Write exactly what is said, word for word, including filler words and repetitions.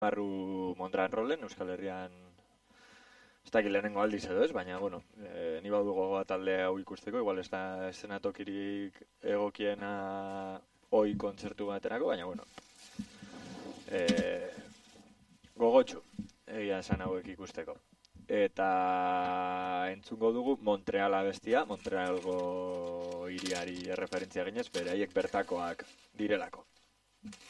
Marru Mondran Rollen, Euskal Herrian, ez dakit lehenengo aldiz edo ez, baina, bueno, e, ni badu gogoa talde hau ikusteko, igual ez da eszenatokirik egokiena hoi kontzertu baterako, baina, bueno, e, gogotxu, egia esan hauek ikusteko. Eta entzungo dugu Montreal abestia, Montrealgo hiriari erreferentzia ginez, bere haiek bertakoak direlako.